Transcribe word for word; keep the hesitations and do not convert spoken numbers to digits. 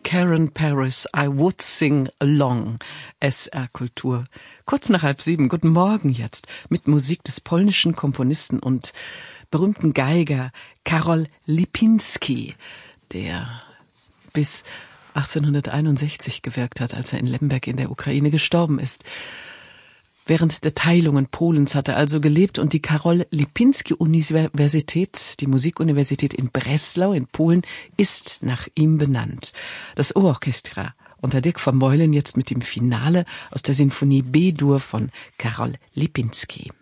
Karen Paris, I would sing along. S R-Kultur. Kurz nach halb sieben, guten Morgen jetzt, mit Musik des polnischen Komponisten und berühmten Geiger Karol Lipinski, der bis achtzehnhunderteinundsechzig gewirkt hat, als er in Lemberg in der Ukraine gestorben ist. Während der Teilungen Polens hat er also gelebt und die Karol Lipinski Universität, die Musikuniversität in Breslau in Polen, ist nach ihm benannt. Das O-Orchestra unter Dirk Vermeulen jetzt mit dem Finale aus der Sinfonie B-Dur von Karol Lipinski.